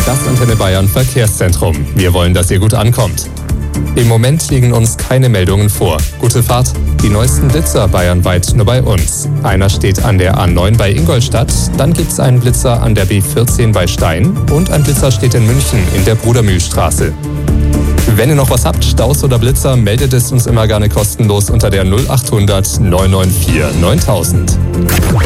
Das Antenne Bayern Verkehrszentrum. Wir wollen, dass ihr gut ankommt. Im Moment liegen uns keine Meldungen vor. Gute Fahrt. Die neuesten Blitzer bayernweit nur bei uns. Einer steht an der A9 bei Ingolstadt, dann gibt's einen Blitzer an der B14 bei Stein und ein Blitzer steht in München in der Brudermühlstraße. Wenn ihr noch was habt, Staus oder Blitzer, meldet es uns immer gerne kostenlos unter der 0800 994 9000.